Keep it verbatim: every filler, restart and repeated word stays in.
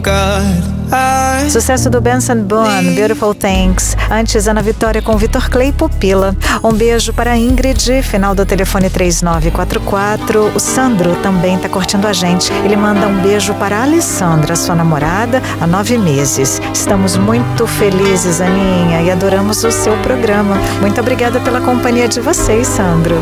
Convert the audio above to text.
Sucesso do Benson Boone, Beautiful Things. Antes, Ana Vitória com Vitor Clay e Pupila. Um beijo para a Ingrid, final do telefone três nove quatro quatro. O Sandro também está curtindo a gente. Ele manda um beijo para a Alessandra, sua namorada, há nove meses. Estamos muito felizes, Aninha, e adoramos o seu programa. Muito obrigada pela companhia de vocês, Sandro.